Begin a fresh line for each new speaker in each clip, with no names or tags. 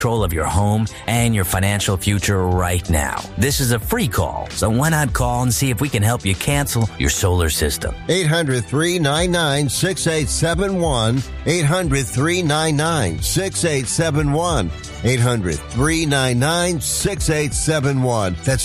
control of your home and your financial future right now. This is a free call, so why not call and see if we can help you cancel your solar system?
800-399-6871. 800-399-6871. 800-399-6871. That's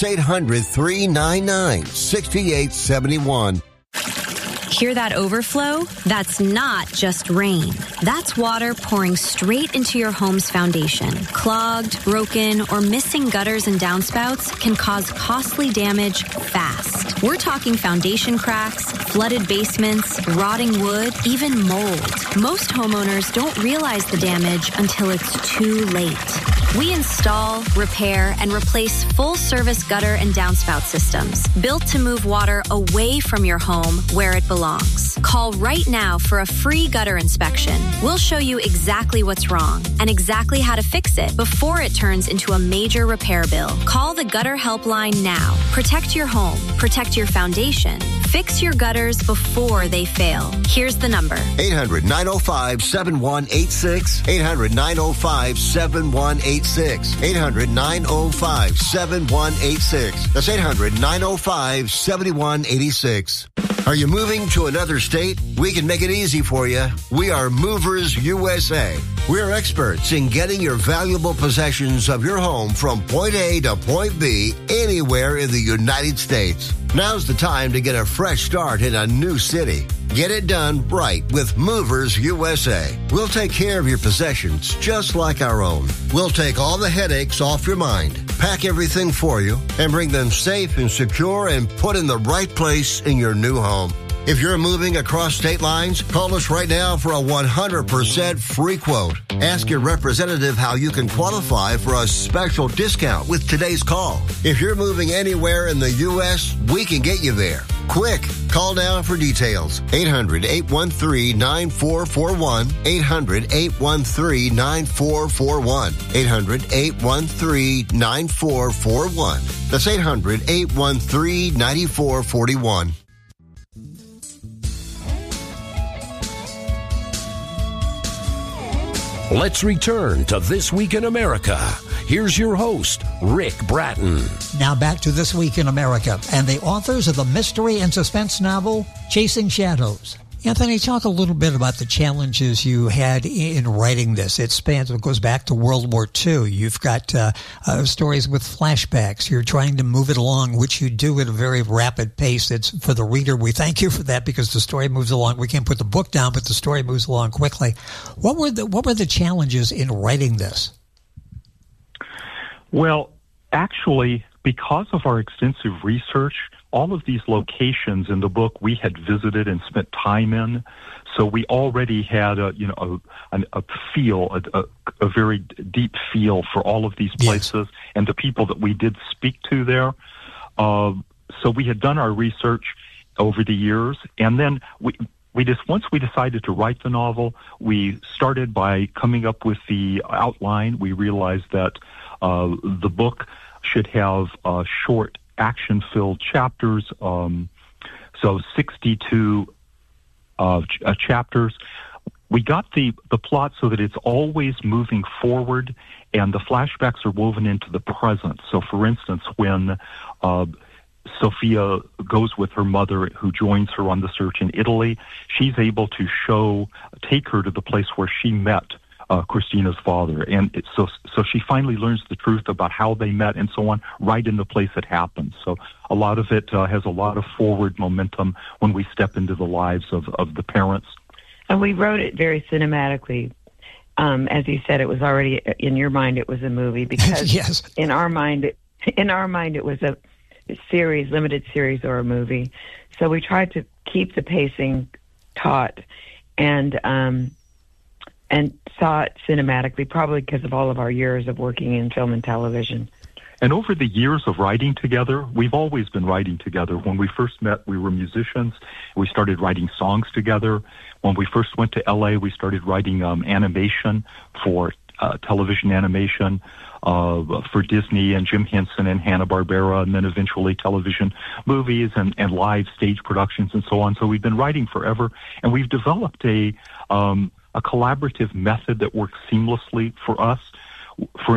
800-399-6871.
Hear that overflow? That's not just rain. That's water pouring straight into your home's foundation. Clogged, broken, or missing gutters and downspouts can cause costly damage fast. We're talking foundation cracks, flooded basements, rotting wood, even mold. Most homeowners don't realize the damage until it's too late. We install, repair, and replace full-service gutter and downspout systems built to move water away from your home where it belongs. Call right now for a free gutter inspection. We'll show you exactly what's wrong and exactly how to fix it before it turns into a major repair bill. Call the Gutter Helpline now. Protect your home. Protect your foundation. Fix your gutters before they fail. Here's the number.
800-905-7186. 800-905-7186. 800-905-7186. That's 800-905-7186. Are you moving to another state? We can make it easy for you. We are Movers USA. We're experts in getting your valuable possessions of your home from point A to point B anywhere in the United States. Now's the time to get a fresh start in a new city. Get it done right with Movers USA. We'll take care of your possessions just like our own. We'll take all the headaches off your mind, pack everything for you, and bring them safe and secure and put in the right place in your new home. If you're moving across state lines, call us right now for a 100% free quote. Ask your representative how you can qualify for a special discount with today's call. If you're moving anywhere in the U.S., we can get you there. Quick, call now for details. 800-813-9441. 800-813-9441. 800-813-9441. That's 800-813-9441.
Let's return to This Week in America. Here's your host, Rick Bratton.
Now back to This Week in America and the authors of the mystery and suspense novel, Chasing Shadows. Anthony, talk a little bit about the challenges you had in writing this. It goes back to World War II. You've got stories with flashbacks. You're trying to move it along, which you do at a very rapid pace. It's for the reader. We thank you for that because the story moves along. We can't put the book down, but the story moves along quickly. What were the challenges in writing this?
Well, actually, because of our extensive research, all of these locations in the book we had visited and spent time in, so we already had a feel, a very deep feel for all of these places and the people that we did speak to there. So we had done our research over the years, and then once we decided to write the novel, we started by coming up with the outline. We realized that the book should have short action-filled chapters, so 62 chapters. We got the plot so that it's always moving forward, and the flashbacks are woven into the present. So, for instance, when Sophia goes with her mother, who joins her on the search in Italy, she's able to take her to the place where she met Christina's father. And so she finally learns the truth about how they met and so on, right in the place it happened. So a lot of it has a lot of forward momentum when we step into the lives of the parents.
And we wrote it very cinematically. As you said, it was already, in your mind, it was a movie because
yes.
in our mind, it was a series, limited series or a movie. So we tried to keep the pacing taut and saw it cinematically, probably because of all of our years of working in film and television.
And over the years of writing together, we've always been writing together. When we first met, we were musicians. We started writing songs together. When we first went to L.A., we started writing animation for television animation for Disney and Jim Henson and Hanna-Barbera, and then eventually television movies and live stage productions and so on. So we've been writing forever, and we've developed a collaborative method that works seamlessly for us. For